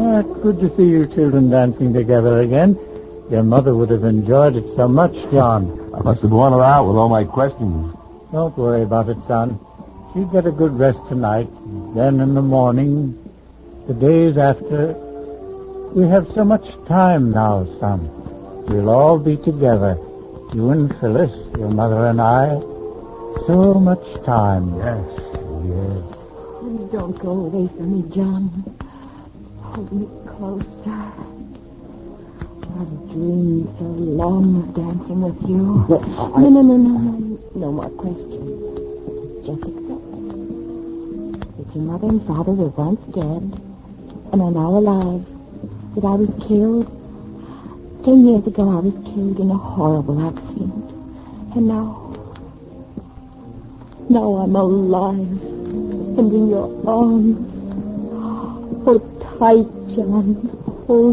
It's good to see you children dancing together again. Your mother would have enjoyed it so much, John. I must have worn her out with all my questions. Don't worry about it, son. You get a good rest tonight. Then in the morning, the days after, we have so much time now, son. We'll all be together. You and Phyllis, your mother and I. So much time. Yes. Oh, don't go away from me, John. Hold me closer. I've dreamed so long of dancing with you. No more questions. Just accept it. That your mother and father were once dead and are now alive. That I was killed. 10 years ago I was killed in a horrible accident. And now I'm alive and in your arms. Hold tight, John. Hold